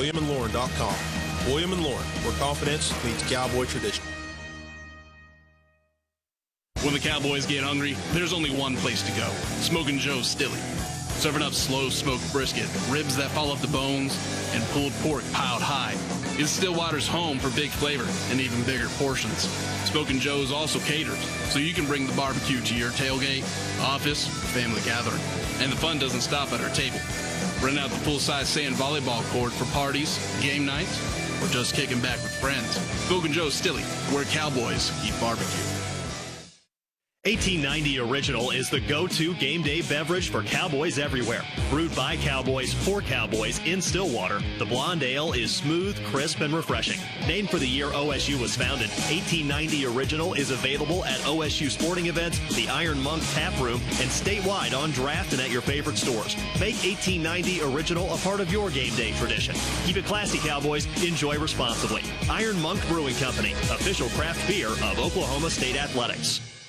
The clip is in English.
WilliamandLauren.com. William & Lauren, where confidence meets cowboy tradition. When the Cowboys get hungry, there's only one place to go. Smokin' Joe's Stilly. Serving up slow smoked brisket, ribs that fall off the bones, and pulled pork piled high. It's Stillwater's home for big flavor and even bigger portions. Smokin' Joe's also caters, so you can bring the barbecue to your tailgate, office, or family gathering. And the fun doesn't stop at our table. Rent out the full-size sand volleyball court for parties, game nights, or just kicking back with friends. Smokin' Joe's Stilly, where Cowboys eat barbecue. 1890 Original is the go-to game day beverage for Cowboys everywhere. Brewed by Cowboys for Cowboys in Stillwater, the blonde ale is smooth, crisp, and refreshing. Named for the year OSU was founded, 1890 Original is available at OSU sporting events, the Iron Monk Tap Room, and statewide on draft and at your favorite stores. Make 1890 Original a part of your game day tradition. Keep it classy, Cowboys. Enjoy responsibly. Iron Monk Brewing Company, official craft beer of Oklahoma State Athletics.